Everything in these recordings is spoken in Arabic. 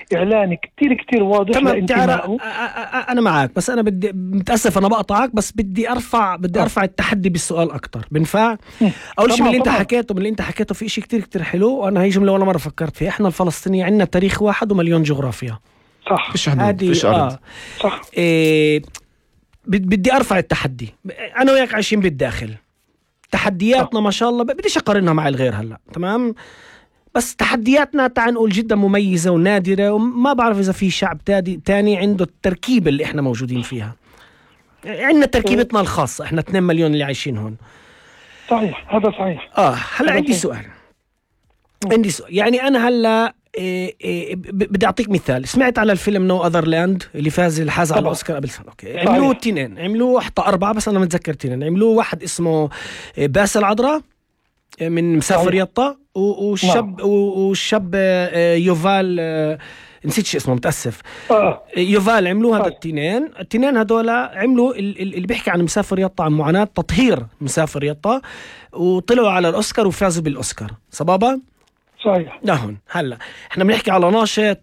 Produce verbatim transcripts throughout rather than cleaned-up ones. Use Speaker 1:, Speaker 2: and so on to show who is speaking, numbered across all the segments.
Speaker 1: إعلان كتير كتير واضح لانتمائه.
Speaker 2: أنا معك، بس أنا بدي متأسف أنا بقطعك، بس بدي أرفع بدي أرفع التحدي بالسؤال أكتر. بنفع أول شيء من اللي أنت حكيته من اللي أنت حكيته في إشي كتير كتير حلو، وأنا هي جملة ولا مرة فكرت فيها. إحنا الفلسطينيين عندنا تاريخ واحد ومليون جغرافيا.
Speaker 1: صح.
Speaker 3: فيش حدود، فيش أرض.
Speaker 2: آه. صح. إيه بدي أرفع التحدي. أنا وياك عايشين بالداخل، تحدياتنا ما شاء الله بديش أقارنها مع الغير هلا، تمام؟ بس تحدياتنا تعال نقول جدا مميزة ونادرة، وما بعرف إذا في شعب تاني عنده التركيبة اللي إحنا موجودين فيها. عندنا تركيبتنا الخاصة، إحنا اثنين مليون اللي عايشين هون.
Speaker 1: صحيح، هذا صحيح.
Speaker 2: آه هلا عندي سؤال عندي سؤال يعني أنا هلا إيه إيه بدي أعطيك مثال. سمعت على الفيلم نو أذر لاند اللي فاز اللي حاز على الأوسكار قبل سنة؟ أوكي، عملوه تنين، عملوه حتى أربعة بس أنا متذكر تنين. عملوه واحد اسمه باسل عذراء من مسافر يطا، والشاب والشاب يوفال نسيت شو اسمه متأسف آه. يوفال. عملوا هذا التنين التنين هذولا عملوا اللي بيحكي عن مسافر يطا، عن معاناة تطهير مسافر يطا، وطلعوا على الأوسكار وفازوا بالأوسكار. صبابة
Speaker 1: صحيح.
Speaker 2: نهون هلا احنا بنحكي على ناشط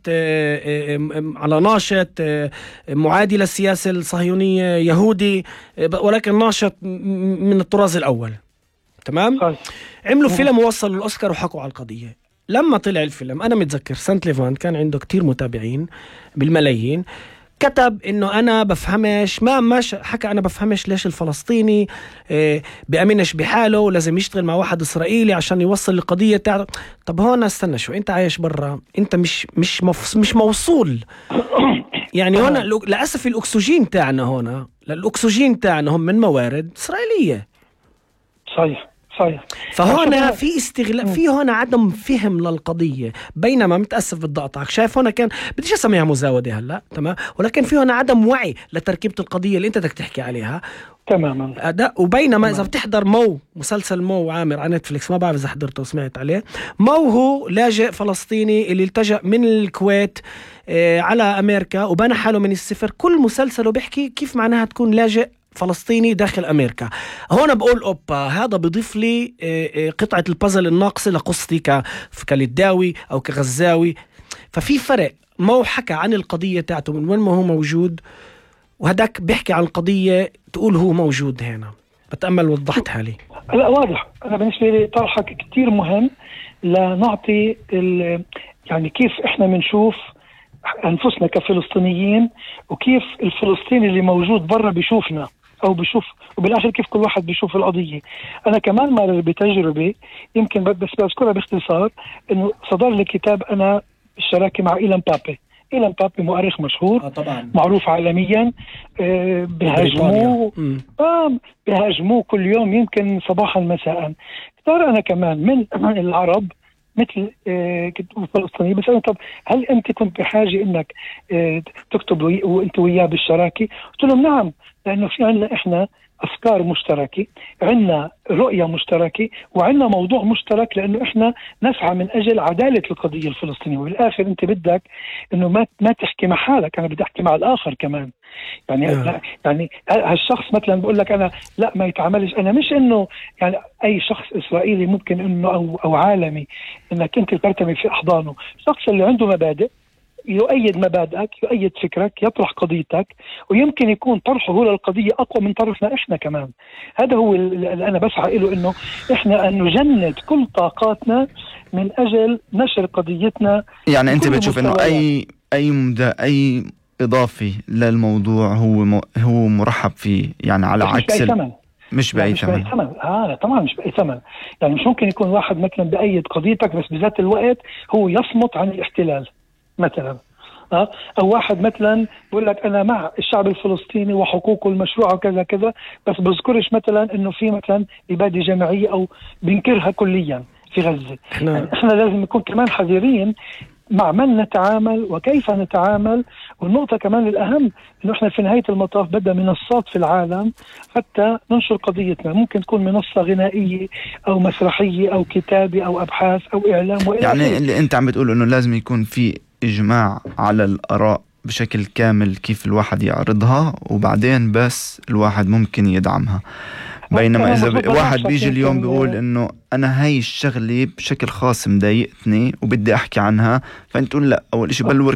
Speaker 2: على ناشط معادي للسياسة الصهيونية يهودي، ولكن ناشط من الطراز الأول، تمام؟ صحيح. عملوا فيلم ووصلوا الأوسكار وحكوا على القضية. لما طلع الفيلم أنا متذكر سانت ليفان كان عنده كتير متابعين بالملايين، كتب إنه أنا بفهمش ما مش حكى أنا بفهمش ليش الفلسطيني اه بأمنش بحاله ولازم يشتغل مع واحد إسرائيلي عشان يوصل القضية تاع. طب هون استنى شو، أنت عايش برا، أنت مش مش مف... مش موصول يعني. هون للأسف الأكسجين تاعنا هون الأكسجين تاعنا هم من موارد إسرائيلية.
Speaker 1: صحيح صحيح.
Speaker 2: فهنا في استغلال، في هنا عدم فهم للقضية. بينما متأسف بدي أقطعك، شايف هنا كان بديش أسميها مزاودة هلا، تمام؟ ولكن في هنا عدم وعي لتركيبة القضية اللي أنت بدك تحكي عليها
Speaker 1: تماما.
Speaker 2: أداء. وبينما إذا بتحضر مو مسلسل مو عامر على نتفليكس، ما بعرف إذا حضرته وسمعت عليه، مو هو لاجئ فلسطيني اللي التجأ من الكويت آه على أمريكا وبنى حاله من الصفر. كل مسلسله بيحكي كيف معناها تكون لاجئ فلسطيني داخل أمريكا. هنا بقول أوبا، هذا بضيف لي قطعة البازل الناقصة لقصتي كالداوي أو كغزاوي. ففي فرق. ما حكى عن القضية تاعته من وين ما هو موجود، وهداك بيحكي عن القضية تقول هو موجود هنا. بتأمل وضحتها لي.
Speaker 1: لا واضح. أنا بالنسبة لي طرحك كتير مهم لنعطي يعني كيف إحنا بنشوف أنفسنا كفلسطينيين، وكيف الفلسطيني اللي موجود برا بيشوفنا أو بيشوف، وبالآخر كيف كل واحد بيشوف القضية. أنا كمان مر بتجربة يمكن بس بذكرها باختصار، إنه صدر لي كتاب أنا بالشراكة مع إيلان بابي. إيلان بابي مؤرخ مشهور آه طبعاً. معروف عالميا. آه بهاجموه آه بهاجموه كل يوم يمكن صباحا مساء. اختار أنا كمان من العرب مثل آه فلسطيني، بس أنا طب هل أنت كنت بحاجة إنك آه تكتب وأنت وياه بالشراكة؟ قلت لهم نعم، لأنه في عنا إحنا أفكار مشتركة، عنا رؤية مشتركة، وعنا موضوع مشترك، لأنه إحنا نسعى من أجل عدالة القضية الفلسطينية. والآخر أنت بدك إنه ما ما تحكي مع حالك، أنا بدي أحكي مع الآخر كمان. يعني لا يعني هالشخص مثلا بقول لك أنا لا ما يتعاملش. أنا مش إنه يعني أي شخص إسرائيلي ممكن إنه أو أو عالمي إنك أنت ترتمي في أحضانه. الشخص اللي عنده مبادئ يؤيد مبادئك، يؤيد فكرك، يطرح قضيتك، ويمكن يكون طرحه هو للقضية أقوى من طرفنا إحنا كمان. هذا هو اللي أنا بسعى إله، إنه إحنا أن نجند كل طاقاتنا من أجل نشر قضيتنا.
Speaker 3: يعني أنت بتشوف إنه أي أي مدى أي إضافي للموضوع هو م... هو مرحب فيه، يعني على عكس ال... مش بأي ثمن.
Speaker 1: ثمن اه طبعا مش بأي ثمن. يعني مش ممكن يكون واحد مثلا بأيد قضيتك بس بذات الوقت هو يصمت عن الاحتلال مثلا. أه؟ أو واحد مثلا بقول لك أنا مع الشعب الفلسطيني وحقوقه المشروعة وكذا كذا، بس بذكرش مثلا إنه في مثلا إبادة جماعية أو بنكرها كليا في غزة. يعني إحنا لازم نكون كمان حذرين مع من نتعامل وكيف نتعامل. والنقطة كمان الأهم إنه إحنا في نهاية المطاف بدأ منصات في العالم حتى ننشر قضيتنا. ممكن تكون منصة غنائية أو مسرحية أو كتابة أو أبحاث أو إعلام وإلى
Speaker 3: يعني آخره. اللي أنت عم بتقول إنه لازم يكون في إجماع على الآراء بشكل كامل كيف الواحد يعرضها، وبعدين بس الواحد ممكن يدعمها. بينما إذا ب... واحد بيجي اليوم بيقول إنه أنا هاي الشغلة بشكل خاص مضايقتني وبدي أحكي عنها، فأنت تقول لا، أول إشي بلور